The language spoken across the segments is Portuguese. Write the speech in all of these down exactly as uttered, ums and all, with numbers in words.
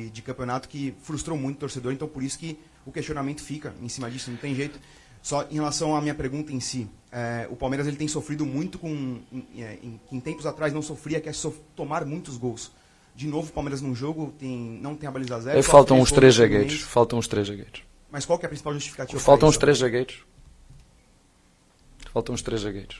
de, de campeonato que frustrou muito o torcedor, então por isso que o questionamento fica em cima disso, não tem jeito. Só em relação à minha pergunta em si, é, o Palmeiras ele tem sofrido muito com, em, em, em tempos atrás não sofria, que é sof tomar muitos gols. De novo, o Palmeiras num jogo tem, não tem a baliza zero. Faltam uns três zagueiros, faltam uns três zagueiros. Mas qual que é a principal justificativa? Faltam uns três zagueiros. Faltam uns três zagueiros.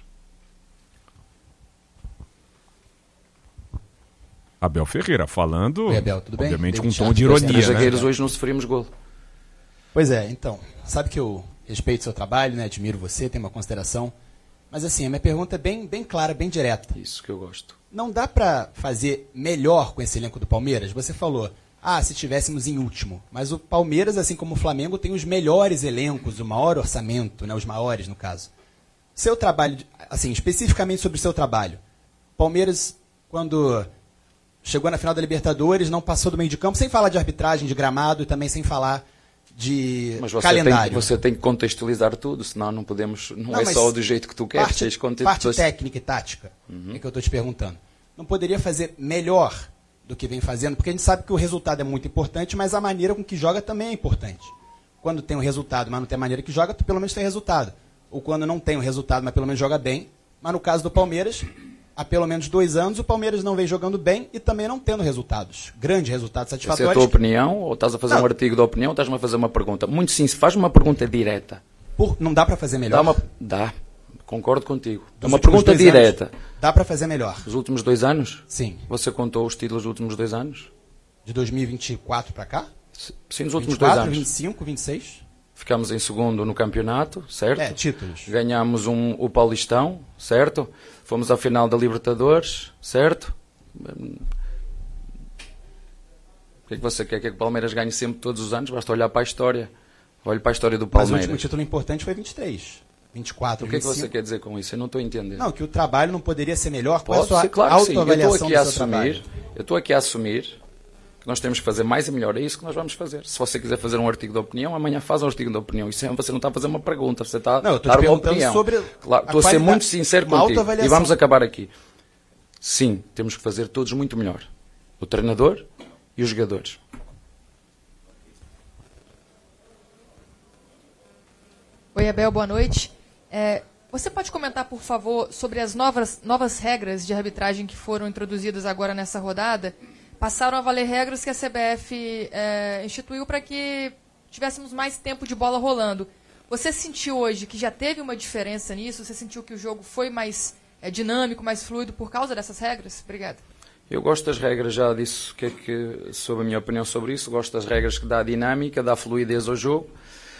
Abel Ferreira falando, Oi, Abel, tudo bem? obviamente David com um tom Charles. de Os ironia, três né? zagueiros hoje não sofrimos gol. Pois é, então, sabe que eu respeito o seu trabalho, né? Admiro você, tenho uma consideração. Mas assim, a minha pergunta é bem, bem clara, bem direta. Isso que eu gosto. Não dá pra fazer melhor com esse elenco do Palmeiras? Você falou, ah, se tivéssemos em último. Mas o Palmeiras, assim como o Flamengo, tem os melhores elencos, o maior orçamento, né? Os maiores, no caso. Seu trabalho, assim, especificamente sobre o seu trabalho. Palmeiras, quando chegou na final da Libertadores, não passou do meio de campo, sem falar de arbitragem, de gramado e também sem falar de Mas você calendário. tem, você tem que contextualizar tudo, senão não podemos. Não, Não, é mas só do jeito que tu queres. Parte, tens conte- parte tu- técnica e tática, Uhum. é que eu estou te perguntando. Não poderia fazer melhor do que vem fazendo? Porque a gente sabe que o resultado é muito importante, mas a maneira com que joga também é importante. Quando tem um resultado, mas não tem a maneira que joga, tu pelo menos tem resultado. Ou quando não tem um resultado, mas pelo menos joga bem. Mas no caso do Palmeiras, há pelo menos dois anos, o Palmeiras não vem jogando bem e também não tendo resultados. Grandes resultados Essa é a satisfatórios. tua opinião? Ou estás a fazer Não. um artigo de opinião ou estás-me a fazer uma pergunta? Muito sim, se faz uma pergunta direta. Por- não dá para fazer melhor. Dá, uma, dá, concordo contigo. É Dos uma últimos pergunta dois direta. anos, dá para fazer melhor. Os últimos dois anos? Sim. Você contou os títulos dos últimos dois anos? De dois mil e vinte e quatro para cá? Sim, nos últimos vinte e quatro, dois anos. vinte e cinco, vinte e seis? Ficámos em segundo no campeonato, certo? É, títulos. Ganhámos um, o Paulistão, certo? Fomos à final da Libertadores, certo? O que é que você quer? Quer que o Palmeiras ganhe sempre todos os anos? Basta olhar para a história. Olhe para a história do Mas o Palmeiras. último título importante foi vinte e três. vinte e quatro, O que é que vinte e cinco. você quer dizer com isso? Eu não estou entendendo. Não, que o trabalho não poderia ser melhor. Qual é a Pode sua ser, claro que sim. Eu estou autoavaliação aqui do a seu assumir, trabalho? eu estou aqui a assumir que nós temos que fazer mais e melhor. É isso que nós vamos fazer. Se você quiser fazer um artigo de opinião, amanhã faz um artigo de opinião. Isso é, você não está a fazer uma pergunta, você está Não, eu a estou dar te uma perguntando opinião. sobre Claro, a estou a ser qualidade- muito sincero uma contigo. E autoavaliação. vamos acabar aqui. Sim, temos que fazer todos muito melhor. O treinador e os jogadores. Oi, Abel, boa noite. É, você pode comentar, por favor, sobre as novas, novas regras de arbitragem que foram introduzidas agora nessa rodada? Passaram a valer regras que a C B F é, instituiu para que tivéssemos mais tempo de bola rolando. Você sentiu hoje que já teve uma diferença nisso? Você sentiu que o jogo foi mais é, dinâmico, mais fluido por causa dessas regras? Obrigada. Eu gosto das regras, já disse o que é que, sobre a minha opinião sobre isso. Gosto das regras que dá dinâmica, dá fluidez ao jogo.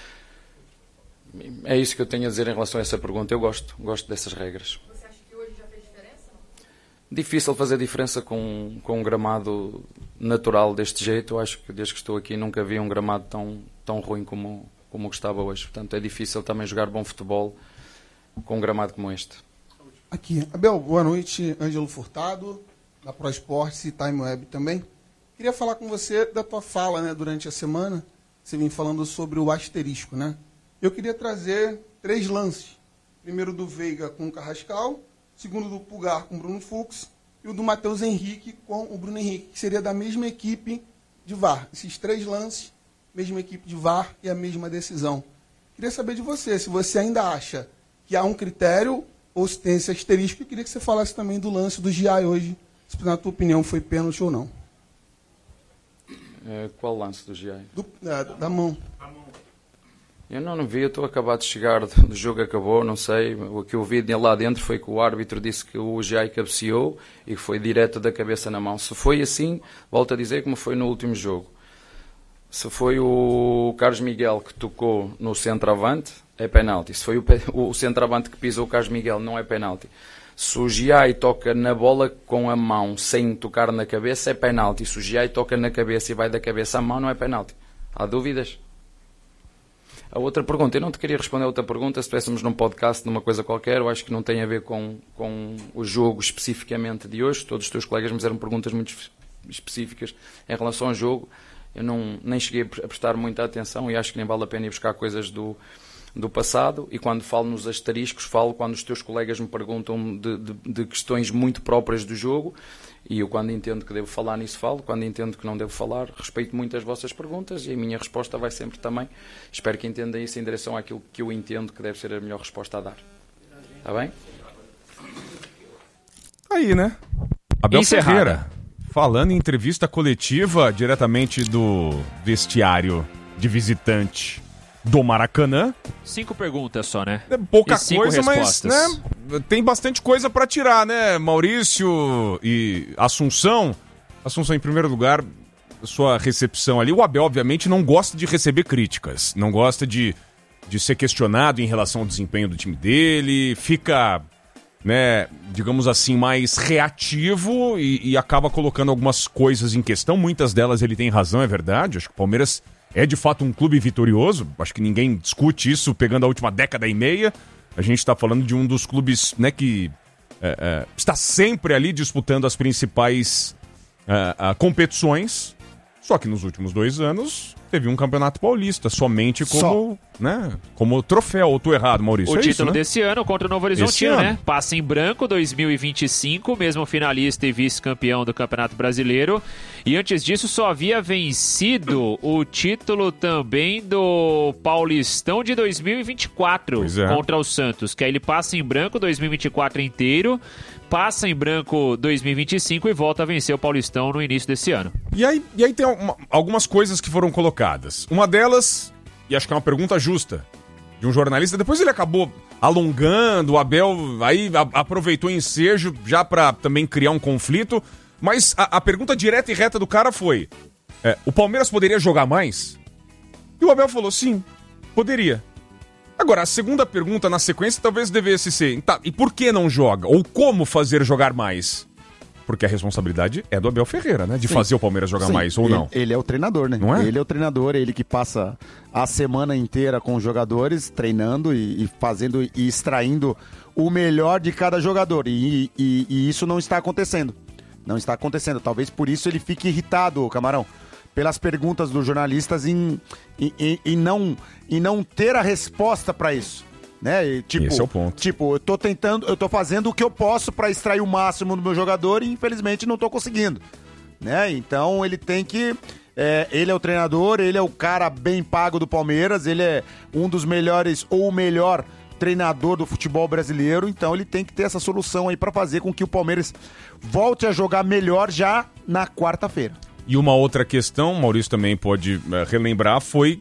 É isso que eu tenho a dizer em relação a essa pergunta. Eu gosto, gosto dessas regras. Você acha que hoje já fez diferença? Difícil fazer diferença com, com um gramado natural deste jeito. Eu acho que desde que estou aqui nunca vi um gramado tão, tão ruim como, como o que estava hoje. Portanto, é difícil também jogar bom futebol com um gramado como este. Aqui, Abel, boa noite. Ângelo Furtado, da Pro Esportes e Time Web também. Queria falar com você da tua fala, né, durante a semana. Você vem falando sobre o asterisco, né? Eu queria trazer três lances. Primeiro do Veiga com o Carrascal, segundo do Pulgar com o Bruno Fux e o do Matheus Henrique com o Bruno Henrique, que seria da mesma equipe de V A R. Esses três lances, mesma equipe de V A R e a mesma decisão. Queria saber de você, se você ainda acha que há um critério ou se tem esse asterisco. Eu queria que você falasse também do lance do Giai hoje, se na tua opinião foi pênalti ou não. É, qual lance do Giai? Do, é, da mão. Eu não, não vi, eu estou acabado de chegar, o jogo acabou, não sei. O que eu vi lá dentro foi que o árbitro disse que o Giai cabeceou e que foi direto da cabeça na mão. Se foi assim, volto a dizer como foi no último jogo. Se foi o Carlos Miguel que tocou no centroavante, é penalti. Se foi o, o centroavante que pisou o Carlos Miguel, não é penalti. Se o Giai toca na bola com a mão sem tocar na cabeça, é penalti. Se o Giai toca na cabeça e vai da cabeça à mão, não é penalti. Há dúvidas? A outra pergunta, eu não te queria responder a outra pergunta, se estivéssemos num podcast, numa coisa qualquer, eu acho que não tem a ver com, com o jogo especificamente de hoje. Todos os teus colegas me fizeram perguntas muito específicas em relação ao jogo. Eu não, nem cheguei a prestar muita atenção e acho que nem vale a pena ir buscar coisas do, do passado. E quando falo nos asteriscos, falo quando os teus colegas me perguntam de, de, de questões muito próprias do jogo. E eu, quando entendo que devo falar nisso, falo. Quando entendo que não devo falar, respeito muito as vossas perguntas e a minha resposta vai sempre também. Espero que entendam isso em direção àquilo que eu entendo que deve ser a melhor resposta a dar. Está bem? Aí, né? Abel Encerrada. Ferreira, falando em entrevista coletiva diretamente do vestiário de visitante do Maracanã. Cinco perguntas só, né? É pouca E cinco coisa, respostas. mas né, tem bastante coisa pra tirar, né? Maurício e Assunção. Assunção, em primeiro lugar, sua recepção ali. O Abel, obviamente, não gosta de receber críticas. Não gosta de, de ser questionado em relação ao desempenho do time dele. Fica, né, digamos assim, mais reativo e, e acaba colocando algumas coisas em questão. Muitas delas ele tem razão, é verdade. Acho que o Palmeiras é de fato um clube vitorioso, acho que ninguém discute isso pegando a última década e meia. A gente está falando de um dos clubes, né, que é, é, está sempre ali disputando as principais é, é, competições, só que nos últimos dois anos teve um campeonato paulista, somente como, né, como troféu. Ou tô errado, Maurício? O é título isso, né? desse ano contra o Novo Esse Horizontino, ano. né? Passa em branco, dois mil e vinte e cinco, mesmo finalista e vice-campeão do Campeonato Brasileiro. E antes disso só havia vencido o título também do Paulistão de dois mil e vinte e quatro Pois é. contra o Santos, que aí ele passa em branco dois mil e vinte e quatro inteiro, passa em branco dois mil e vinte e cinco e volta a vencer o Paulistão no início desse ano. E aí, e aí tem uma- algumas coisas que foram colocadas. Uma delas, e acho que é uma pergunta justa, de um jornalista, depois ele acabou alongando, o Abel aí a- aproveitou o ensejo já pra também criar um conflito, mas a, a pergunta direta e reta do cara foi, é, o Palmeiras poderia jogar mais? E o Abel falou, sim, poderia. Agora, a segunda pergunta na sequência talvez devesse ser, tá, e por que não joga? Ou como fazer jogar mais? Porque a responsabilidade é do Abel Ferreira, né? De Sim. fazer o Palmeiras jogar Sim, mais, ou ele, não. Ele é o treinador, né? Não é? Ele é o treinador, ele que passa a semana inteira com os jogadores, treinando e, e fazendo e extraindo o melhor de cada jogador. E, e- e isso não está acontecendo. Não está acontecendo. Talvez por isso ele fique irritado, Camarão, pelas perguntas dos jornalistas em, em, em- em não, em não ter a resposta para isso. Né? E, tipo, Esse é o ponto. Tipo, eu tô tentando, eu tô fazendo o que eu posso para extrair o máximo do meu jogador e infelizmente não tô conseguindo. Né? Então ele tem que. É, ele é o treinador, ele é o cara bem pago do Palmeiras, ele é um dos melhores ou o melhor treinador do futebol brasileiro, então ele tem que ter essa solução aí para fazer com que o Palmeiras volte a jogar melhor já na quarta-feira. E uma outra questão, Maurício também pode eh, relembrar, foi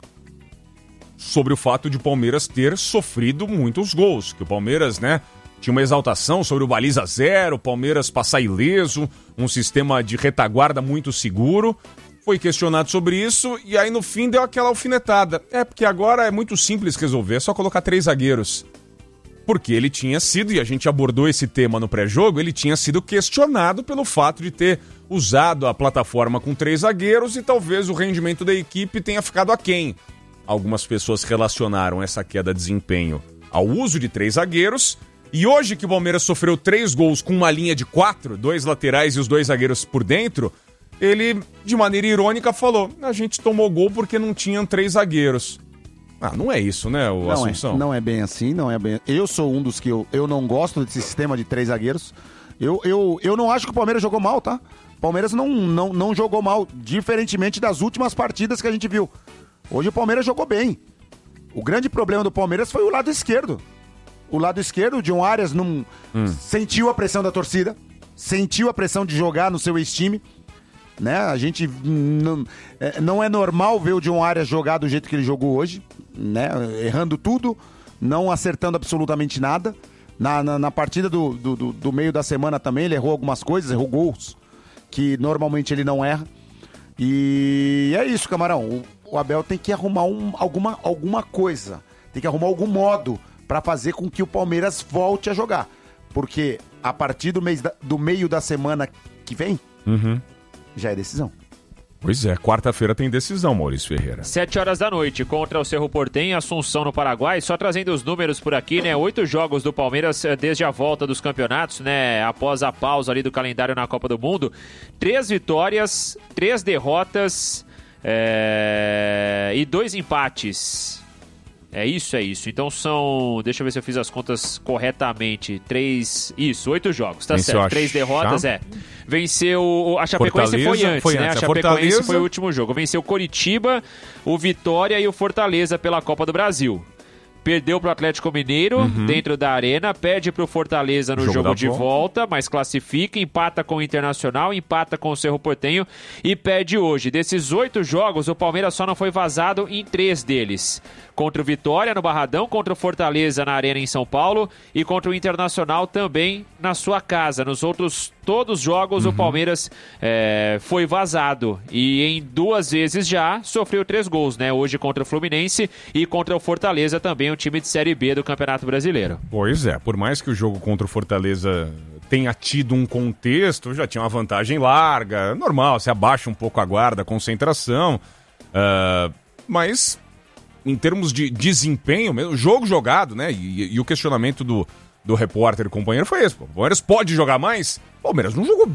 sobre o fato de o Palmeiras ter sofrido muitos gols. Que o Palmeiras, né, tinha uma exaltação sobre o baliza zero, o Palmeiras passar ileso, um sistema de retaguarda muito seguro. Foi questionado sobre isso e aí no fim deu aquela alfinetada. É, porque agora é muito simples resolver, é só colocar três zagueiros. Porque ele tinha sido, e a gente abordou esse tema no pré-jogo, ele tinha sido questionado pelo fato de ter usado a plataforma com três zagueiros e talvez o rendimento da equipe tenha ficado aquém. Algumas pessoas relacionaram essa queda de desempenho ao uso de três zagueiros. E hoje que o Palmeiras sofreu três gols com uma linha de quatro, dois laterais e os dois zagueiros por dentro, ele, de maneira irônica, falou: a gente tomou gol porque não tinham três zagueiros. Ah, não é isso, né, o Não Assunção? é, não é bem assim, não é bem. Eu sou um dos que eu, eu não gosto desse sistema de três zagueiros. Eu, eu, eu não acho que o Palmeiras jogou mal, tá? O Palmeiras não, não, não jogou mal, diferentemente das últimas partidas que a gente viu. Hoje o Palmeiras jogou bem. O grande problema do Palmeiras foi o lado esquerdo. O lado esquerdo, o John Arias não sentiu a pressão da torcida, sentiu a pressão de jogar no seu ex-time. Né? A gente não é, não é normal ver o John Arias jogar do jeito que ele jogou hoje, né? Errando tudo, não acertando absolutamente nada. Na, na, na partida do, do, do, do meio da semana também ele errou algumas coisas, errou gols que normalmente ele não erra. E é isso, Camarão. O, o Abel tem que arrumar um, alguma, alguma coisa, tem que arrumar algum modo para fazer com que o Palmeiras volte a jogar. Porque a partir do, mês da, do meio da semana que vem, Uhum. já é decisão. Pois é, quarta-feira tem decisão, Maurício Ferreira. Sete horas da noite contra o Cerro Porteño, Assunção no Paraguai. Só trazendo os números por aqui, né? Oito jogos do Palmeiras eh, desde a volta dos campeonatos, né? Após a pausa ali do calendário na Copa do Mundo. Três vitórias, três derrotas eh, e dois empates. É isso, é isso. Então são, deixa eu ver se eu fiz as contas corretamente, três, isso, oito jogos, tá Venceu certo, três derrotas, é. Venceu, a Chapecoense foi antes, foi né? Antes. A Chapecoense Fortaleza... foi o último jogo. Venceu o Coritiba, o Vitória e o Fortaleza pela Copa do Brasil. Perdeu para o Atlético Mineiro, uhum. dentro da Arena, perde para o Fortaleza no jogo, jogo de volta. volta, mas classifica, empata com o Internacional, empata com o Cerro Porteño e perde hoje. Desses oito jogos, o Palmeiras só não foi vazado em três deles. Contra o Vitória no Barradão, contra o Fortaleza na Arena em São Paulo e contra o Internacional também na sua casa. Nos outros todos os jogos, uhum. o Palmeiras é, foi vazado e em duas vezes já sofreu três gols, né? Hoje contra o Fluminense e contra o Fortaleza também, o time de Série B do Campeonato Brasileiro. Pois é, por mais que o jogo contra o Fortaleza tenha tido um contexto, já tinha uma vantagem larga, normal, você abaixa um pouco a guarda, a concentração, uh, mas em termos de desempenho, mesmo, jogo jogado, né? E, e o questionamento do, do repórter e companheiro foi esse: o Palmeiras pode jogar mais? O Palmeiras não jogou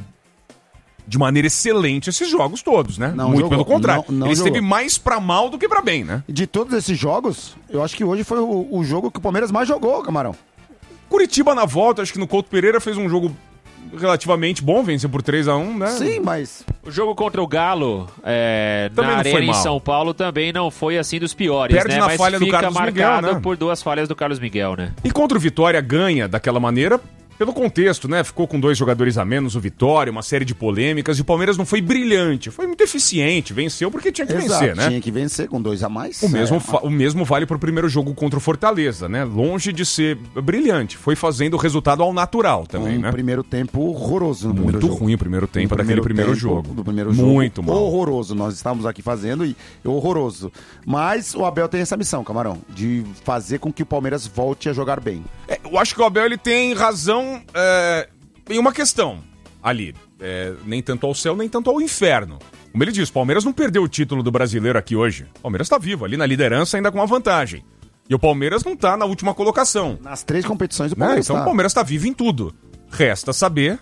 de maneira excelente esses jogos todos, né? Não Muito jogou, pelo contrário. não, não Ele jogou. esteve mais pra mal do que pra bem, né? De todos esses jogos, eu acho que hoje foi o, o jogo que o Palmeiras mais jogou, Camarão. Curitiba na volta, acho que no Couto Pereira fez um jogo relativamente bom, venceu por três a um, né? Sim, mas... O jogo contra o Galo é, na Arena em São Paulo também não foi assim dos piores, Perde né? na Mas falha do fica Carlos marcado Miguel, né? por duas falhas do Carlos Miguel, né? E contra o Vitória ganha daquela maneira pelo contexto, né? Ficou com dois jogadores a menos, o Vitória, uma série de polêmicas, e o Palmeiras não foi brilhante, foi muito eficiente, venceu porque tinha que Exato, vencer, né? tinha que vencer com dois a mais. O mesmo, é, fa- o mesmo vale pro primeiro jogo contra o Fortaleza, né? Longe de ser brilhante, foi fazendo o resultado ao natural também, um né? primeiro tempo horroroso no primeiro Muito jogo. ruim o primeiro tempo No daquele primeiro tempo jogo. Do primeiro jogo. Muito mal. Horroroso. Nós estávamos aqui fazendo e horroroso. Mas o Abel tem essa missão, Camarão, de fazer com que o Palmeiras volte a jogar bem. É, eu acho que o Abel ele tem razão é, em uma questão ali. É, nem tanto ao céu, nem tanto ao inferno. Como ele diz, o Palmeiras não perdeu o título do Brasileiro aqui hoje. O Palmeiras está vivo, ali na liderança, ainda com uma vantagem. E o Palmeiras não está na última colocação. Nas três competições do Né? Palmeiras Então tá. o Palmeiras está vivo em tudo. Resta saber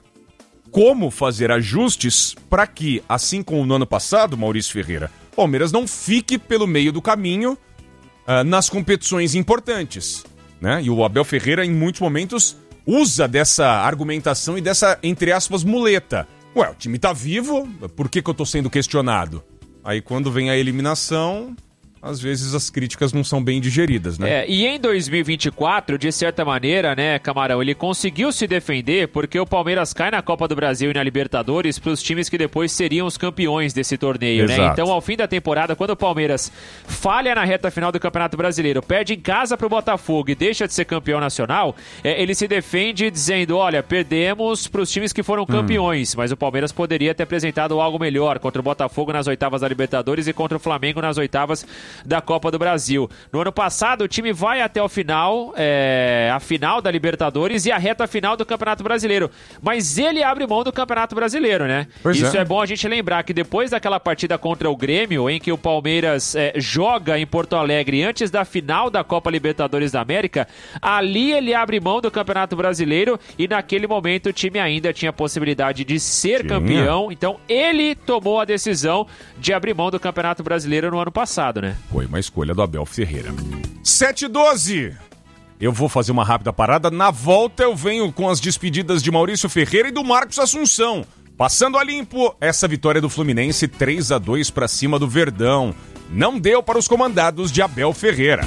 como fazer ajustes para que, assim como no ano passado, Maurício Ferreira, o Palmeiras não fique pelo meio do caminho uh, nas competições importantes. Né? E o Abel Ferreira, em muitos momentos, usa dessa argumentação e dessa, entre aspas, muleta. Ué, o time tá vivo, por que que eu tô sendo questionado? Aí quando vem a eliminação, às vezes as críticas não são bem digeridas, né? É, e em dois mil e vinte e quatro, de certa maneira, né, Camarão, ele conseguiu se defender porque o Palmeiras cai na Copa do Brasil e na Libertadores para os times que depois seriam os campeões desse torneio, né? Exato. Então, ao fim da temporada, quando o Palmeiras falha na reta final do Campeonato Brasileiro, perde em casa para o Botafogo e deixa de ser campeão nacional, é, ele se defende dizendo, olha, perdemos para os times que foram campeões, hum. mas o Palmeiras poderia ter apresentado algo melhor contra o Botafogo nas oitavas da Libertadores e contra o Flamengo nas oitavas da Copa do Brasil. No ano passado, o time vai até o final, é, a final da Libertadores e a reta final do Campeonato Brasileiro. Mas ele abre mão do Campeonato Brasileiro, né? Pois Isso é. é. é bom a gente lembrar que depois daquela partida contra o Grêmio, em que o Palmeiras é, joga em Porto Alegre antes da final da Copa Libertadores da América, ali ele abre mão do Campeonato Brasileiro e naquele momento o time ainda tinha a possibilidade de ser Tinha. campeão. Então ele tomou a decisão de abrir mão do Campeonato Brasileiro no ano passado, né? Foi uma escolha do Abel Ferreira. sete e doze. Eu vou fazer uma rápida parada. Na volta eu venho com as despedidas de Maurício Ferreira e do Marcos Assunção. Passando a limpo, essa vitória do Fluminense três a dois para cima do Verdão. Não deu para os comandados de Abel Ferreira.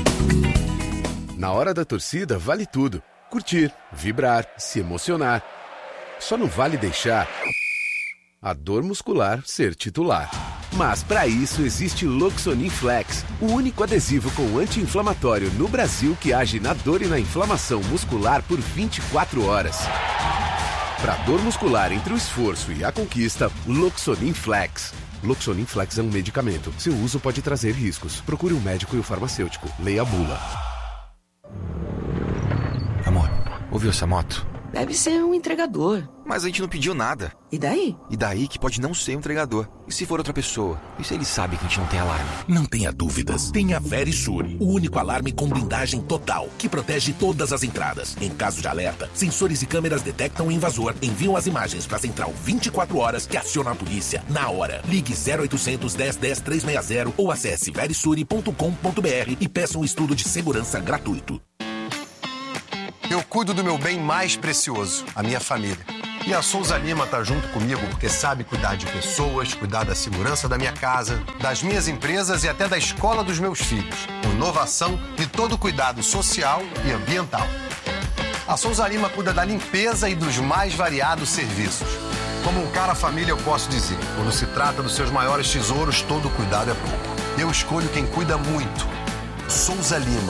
Na hora da torcida vale tudo. Curtir, vibrar, se emocionar. Só não vale deixar a dor muscular ser titular. Mas para isso existe Loxonin Flex, o único adesivo com anti-inflamatório no Brasil que age na dor e na inflamação muscular por vinte e quatro horas. Para dor muscular entre o esforço e a conquista, Loxonin Flex. Loxonin Flex é um medicamento. Seu uso pode trazer riscos. Procure um médico e o farmacêutico. Leia a bula. Amor, ouviu essa moto? Deve ser um entregador. Mas a gente não pediu nada. E daí? E daí que pode não ser um entregador. E se for outra pessoa? E se ele sabe que a gente não tem alarme? Não tenha dúvidas. Tenha Verisure, o único alarme com blindagem total, que protege todas as entradas. Em caso de alerta, sensores e câmeras detectam o invasor, enviam as imagens para a central vinte e quatro horas, que aciona a polícia na hora. Ligue zero oitocentos, dez, dez, trezentos e sessenta ou acesse verisure ponto com ponto br e peça um estudo de segurança gratuito. Eu cuido do meu bem mais precioso, a minha família. E a Souza Lima tá junto comigo porque sabe cuidar de pessoas, cuidar da segurança da minha casa, das minhas empresas e até da escola dos meus filhos. Com inovação e todo cuidado social e ambiental. A Souza Lima cuida da limpeza e dos mais variados serviços. Como um cara família, eu posso dizer, quando se trata dos seus maiores tesouros, todo cuidado é pouco. Eu escolho quem cuida muito. Souza Lima.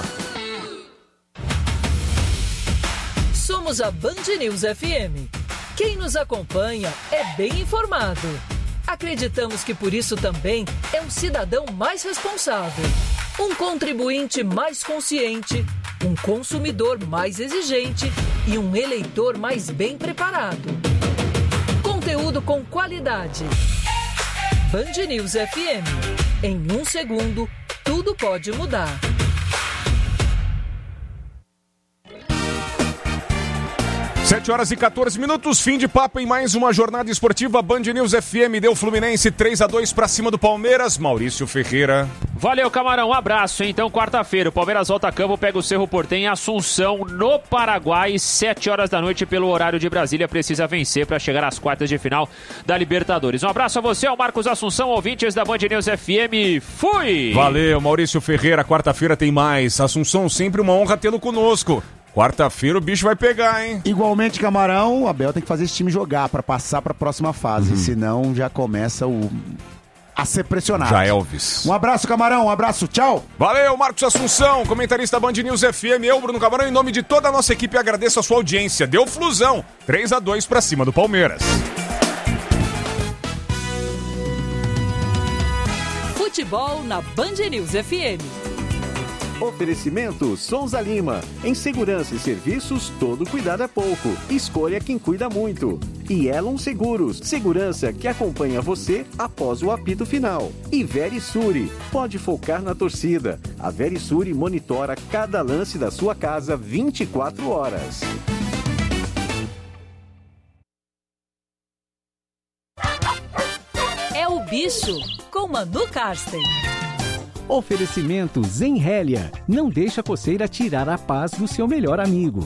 Somos a Band News F M. Quem nos acompanha é bem informado. Acreditamos que por isso também é um cidadão mais responsável, um contribuinte mais consciente, um consumidor mais exigente e um eleitor mais bem preparado. Conteúdo com qualidade. Band News F M. Em um segundo, tudo pode mudar. sete horas e quatorze minutos, fim de papo em mais uma jornada esportiva. Band News F M deu Fluminense três a dois pra cima do Palmeiras. Maurício Ferreira. Valeu, Camarão. Um abraço. Então, quarta-feira, o Palmeiras volta a campo, pega o Cerro Porteño em Assunção, no Paraguai, sete horas da noite, pelo horário de Brasília. Precisa vencer para chegar às quartas de final da Libertadores. Um abraço a você, ao Marcos Assunção, ouvintes da Band News F M. Fui! Valeu, Maurício Ferreira. Quarta-feira tem mais. Assunção, sempre uma honra tê-lo conosco. Quarta-feira o bicho vai pegar, hein? Igualmente, Camarão, o Abel tem que fazer esse time jogar pra passar pra próxima fase, uhum. Senão já começa o... a ser pressionado. Já Elvis. Um abraço, Camarão, um abraço, tchau. Valeu, Marcos Assunção, comentarista Band News F M. Eu, Bruno Camarão, em nome de toda a nossa equipe, agradeço a sua audiência. Deu Flusão, três a dois pra cima do Palmeiras. Futebol na Band News F M. Oferecimento Souza Lima. Em segurança e serviços, todo cuidado é pouco. Escolha quem cuida muito. E Elon Seguros. Segurança que acompanha você após o apito final. E Verisure. Pode focar na torcida. A Verisure monitora cada lance da sua casa vinte e quatro horas. É o bicho com Manu Karsten. Oferecimento Zenrélia. Não deixa a coceira tirar a paz do seu melhor amigo.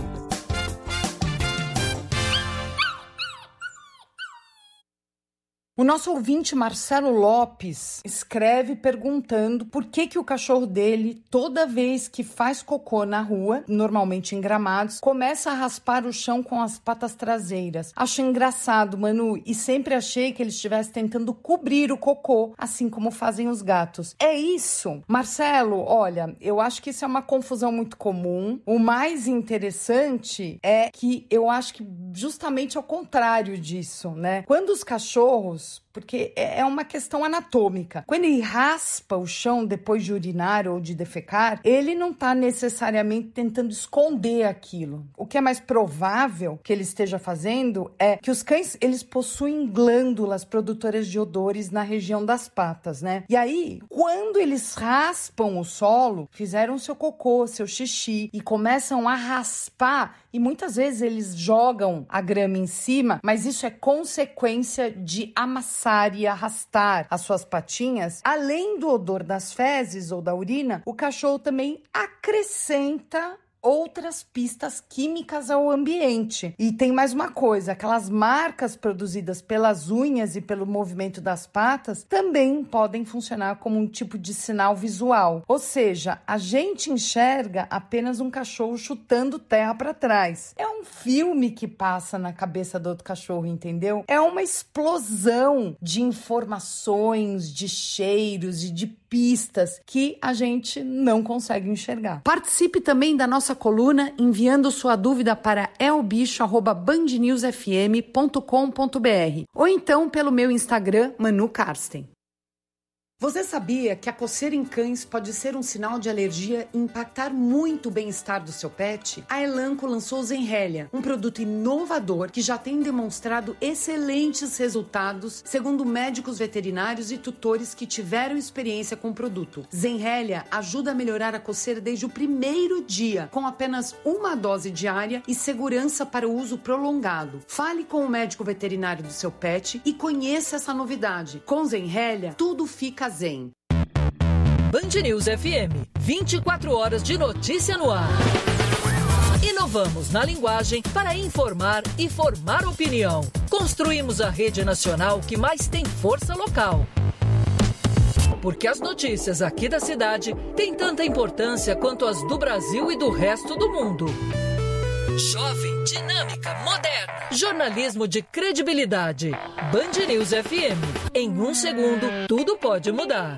O nosso ouvinte Marcelo Lopes escreve perguntando por que que o cachorro dele, toda vez que faz cocô na rua, normalmente em gramados, começa a raspar o chão com as patas traseiras. Acho engraçado, Manu, e sempre achei que ele estivesse tentando cobrir o cocô, assim como fazem os gatos. É isso? Marcelo, olha, eu acho que isso é uma confusão muito comum. O mais interessante é que eu acho que justamente ao contrário disso, né? Quando os cachorros, porque é uma questão anatômica. Quando ele raspa o chão depois de urinar ou de defecar, ele não está necessariamente tentando esconder aquilo. O que é mais provável que ele esteja fazendo é que os cães, eles possuem glândulas produtoras de odores na região das patas, né? E aí, quando eles raspam o solo, fizeram seu cocô, seu xixi e começam a raspar, e muitas vezes eles jogam a grama em cima, mas isso é consequência de amassar e arrastar as suas patinhas. Além do odor das fezes ou da urina, o cachorro também acrescenta outras pistas químicas ao ambiente. E tem mais uma coisa, aquelas marcas produzidas pelas unhas e pelo movimento das patas também podem funcionar como um tipo de sinal visual. Ou seja, a gente enxerga apenas um cachorro chutando terra para trás. É um filme que passa na cabeça do outro cachorro, entendeu? É uma explosão de informações, de cheiros e de pistas que a gente não consegue enxergar. Participe também da nossa coluna enviando sua dúvida para elbicho arroba band news f m ponto com ponto b r ou então pelo meu Instagram, Manu Karsten. Você sabia que a coceira em cães pode ser um sinal de alergia e impactar muito o bem-estar do seu pet? A Elanco lançou o Zenrelia, um produto inovador que já tem demonstrado excelentes resultados, segundo médicos veterinários e tutores que tiveram experiência com o produto. Zenrelia ajuda a melhorar a coceira desde o primeiro dia, com apenas uma dose diária e segurança para o uso prolongado. Fale com o médico veterinário do seu pet e conheça essa novidade. Com Zenrelia, tudo fica zen. Band News F M, vinte e quatro horas de notícia no ar. Inovamos na linguagem para informar e formar opinião. Construímos a rede nacional que mais tem força local. Porque as notícias aqui da cidade têm tanta importância quanto as do Brasil e do resto do mundo. Jovem, dinâmica, moderna. Jornalismo de credibilidade. Band News F M. Em um segundo, tudo pode mudar.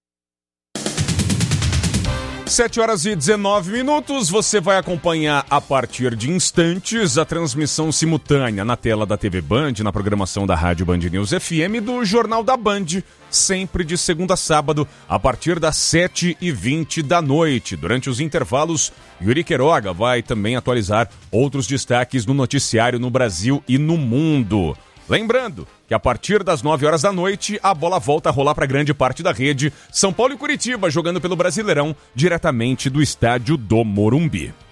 sete horas e dezenove minutos, você vai acompanhar a partir de instantes a transmissão simultânea na tela da T V Band, na programação da Rádio Band News F M do Jornal da Band, sempre de segunda a sábado, a partir das sete e vinte da noite. Durante os intervalos, Yuri Queiroga vai também atualizar outros destaques no noticiário no Brasil e no mundo. Lembrando que a partir das nove horas da noite, a bola volta a rolar para grande parte da rede. São Paulo e Curitiba jogando pelo Brasileirão, diretamente do estádio do Morumbi.